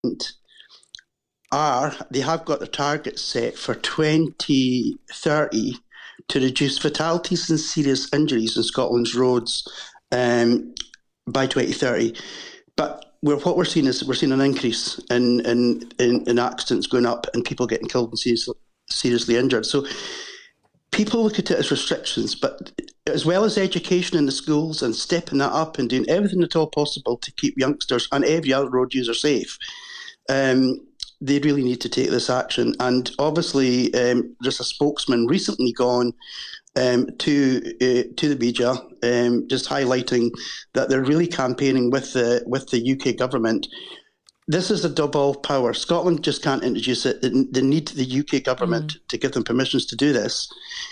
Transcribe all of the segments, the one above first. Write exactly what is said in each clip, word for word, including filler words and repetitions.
are, they have got the target set for twenty thirty to reduce fatalities and serious injuries in Scotland's roads um, by twenty thirty. But we're, what we're seeing is we're seeing an increase in, in, in, in accidents going up and people getting killed and seriously, seriously injured. So people look at it as restrictions, but as well as education in the schools and stepping that up and doing everything at all possible to keep youngsters and every other road user safe, um, they really need to take this action. And obviously, um, there's a spokesman recently gone um, to uh, to the media, um, just highlighting that they're really campaigning with the with the U K government. This is a double power. Scotland just can't introduce it. They need the U K government mm. to give them permissions to do this,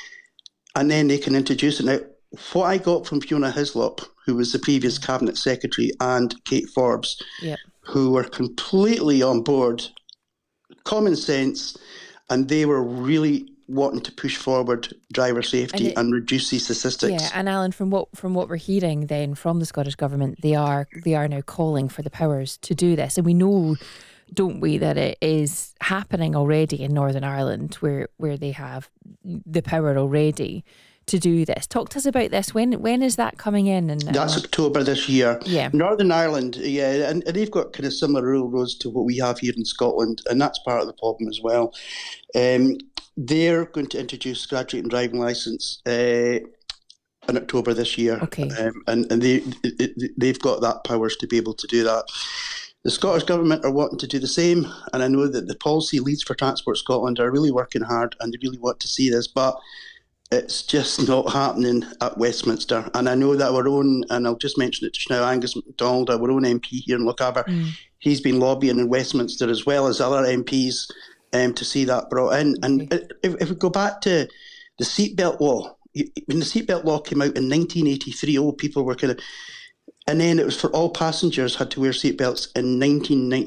and then they can introduce it. Now, what I got from Fiona Hislop, who was the previous cabinet secretary, and Kate Forbes, yep. who were completely on board, common sense, and they were really wanting to push forward driver safety and, it, and reduce these statistics. Yeah, and Alan, from what from what we're hearing then from the Scottish Government, they are they are now calling for the powers to do this. And we know, don't we, that it is happening already in Northern Ireland where, where they have the power already to do this. Talk to us about this. When when is that coming in? And That's uh, October this year. Yeah. Northern Ireland, yeah, and, and they've got kind of similar rural roads to what we have here in Scotland, and that's part of the problem as well. Um, they're going to introduce graduate and driving licence uh, in October this year. Okay. Um, and and they, they've got that powers to be able to do that. The Scottish Government are wanting to do the same, and I know that the policy leads for Transport Scotland are really working hard and they really want to see this, but it's just not happening at Westminster. And I know that our own, and I'll just mention it just now, Angus MacDonald, our own M P here in Lochaber, mm. he's been lobbying in Westminster as well as other M Ps um, to see that brought in. And okay. if, if we go back to the seatbelt law, when the seatbelt law came out in nineteen eighty-three, oh, people were kind of, and then it was for all passengers had to wear seatbelts in nineteen ninety.